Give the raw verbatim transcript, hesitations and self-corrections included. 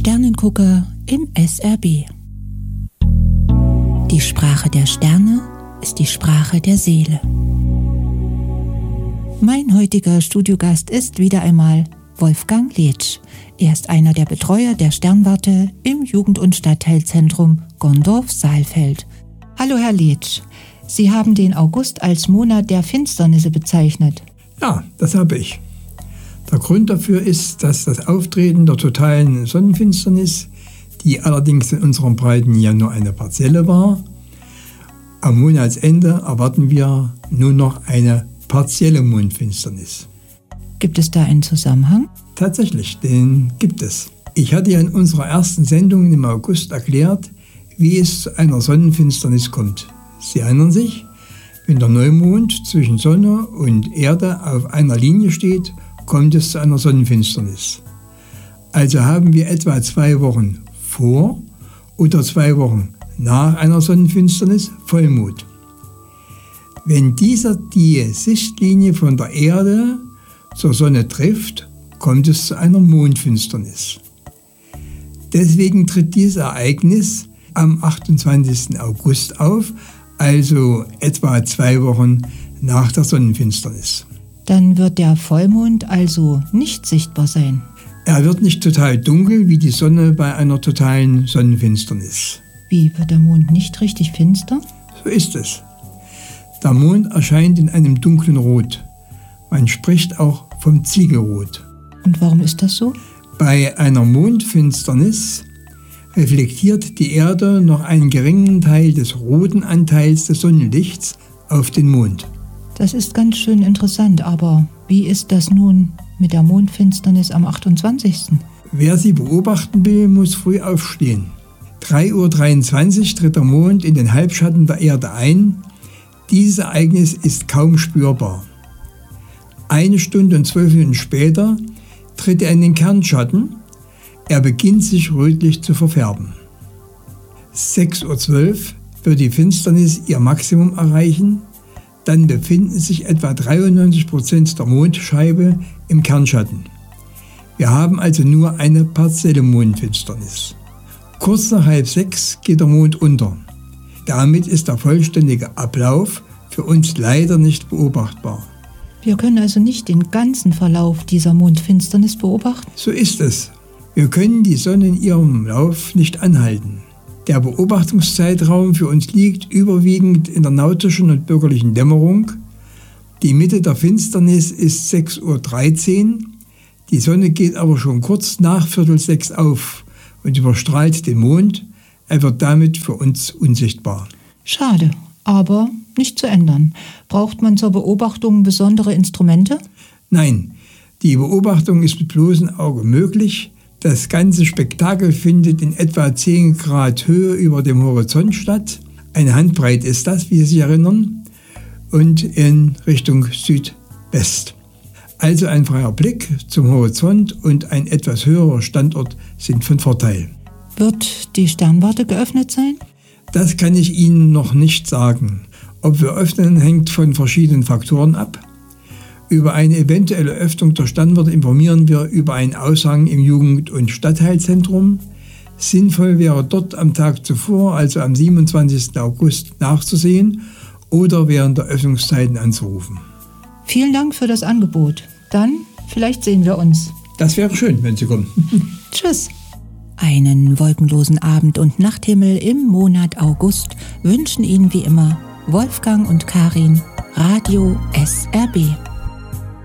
Sternengucker im S R B. Die Sprache der Sterne ist die Sprache der Seele. Mein heutiger Studiogast ist wieder einmal Wolfgang Letsch. Er ist einer der Betreuer der Sternwarte im Jugend- und Stadtteilzentrum Gondorf-Saalfeld. Hallo Herr Letsch, Sie haben den August als Monat der Finsternisse bezeichnet. Ja, das habe ich. Der Grund dafür ist, dass das Auftreten der totalen Sonnenfinsternis, die allerdings in unserem Breiten ja nur eine Partielle war, am Monatsende erwarten wir nur noch eine partielle Mondfinsternis. Gibt es da einen Zusammenhang? Tatsächlich, den gibt es. Ich hatte ja in unserer ersten Sendung im August erklärt, wie es zu einer Sonnenfinsternis kommt. Sie erinnern sich, wenn der Neumond zwischen Sonne und Erde auf einer Linie steht, kommt es zu einer Sonnenfinsternis. Also haben wir etwa zwei Wochen vor oder zwei Wochen nach einer Sonnenfinsternis Vollmond. Wenn dieser die Sichtlinie von der Erde zur Sonne trifft, kommt es zu einer Mondfinsternis. Deswegen tritt dieses Ereignis am achtundzwanzigsten August auf, also etwa zwei Wochen nach der Sonnenfinsternis. Dann wird der Vollmond also nicht sichtbar sein. Er wird nicht total dunkel wie die Sonne bei einer totalen Sonnenfinsternis. Wie, wird der Mond nicht richtig finster? So ist es. Der Mond erscheint in einem dunklen Rot. Man spricht auch vom Ziegelrot. Und warum ist das so? Bei einer Mondfinsternis reflektiert die Erde noch einen geringen Teil des roten Anteils des Sonnenlichts auf den Mond. Das ist ganz schön interessant, aber wie ist das nun mit der Mondfinsternis am achtundzwanzigsten? Wer sie beobachten will, muss früh aufstehen. drei Uhr dreiundzwanzig tritt der Mond in den Halbschatten der Erde ein. Dieses Ereignis ist kaum spürbar. Eine Stunde und zwölf Minuten später tritt er in den Kernschatten. Er beginnt sich rötlich zu verfärben. sechs Uhr zwölf wird die Finsternis ihr Maximum erreichen. Dann befinden sich etwa dreiundneunzig Prozent der Mondscheibe im Kernschatten. Wir haben also nur eine partielle Mondfinsternis. Kurz nach halb sechs geht der Mond unter. Damit ist der vollständige Ablauf für uns leider nicht beobachtbar. Wir können also nicht den ganzen Verlauf dieser Mondfinsternis beobachten? So ist es. Wir können die Sonne in ihrem Lauf nicht anhalten. Der Beobachtungszeitraum für uns liegt überwiegend in der nautischen und bürgerlichen Dämmerung. Die Mitte der Finsternis ist sechs Uhr dreizehn. Die Sonne geht aber schon kurz nach Viertel sechs auf und überstrahlt den Mond. Er wird damit für uns unsichtbar. Schade, aber nicht zu ändern. Braucht man zur Beobachtung besondere Instrumente? Nein, die Beobachtung ist mit bloßem Auge möglich. Das ganze Spektakel findet in etwa zehn Grad Höhe über dem Horizont statt. Eine Handbreit ist das, wie Sie sich erinnern, und in Richtung Südwest. Also ein freier Blick zum Horizont und ein etwas höherer Standort sind von Vorteil. Wird die Sternwarte geöffnet sein? Das kann ich Ihnen noch nicht sagen. Ob wir öffnen, hängt von verschiedenen Faktoren ab. Über eine eventuelle Öffnung der Sternwarte informieren wir über einen Aushang im Jugend- und Stadtteilzentrum. Sinnvoll wäre dort am Tag zuvor, also am siebenundzwanzigsten August, nachzusehen oder während der Öffnungszeiten anzurufen. Vielen Dank für das Angebot. Dann vielleicht sehen wir uns. Das wäre schön, wenn Sie kommen. Tschüss. Einen wolkenlosen Abend- und Nachthimmel im Monat August wünschen Ihnen wie immer Wolfgang und Karin, Radio S R B.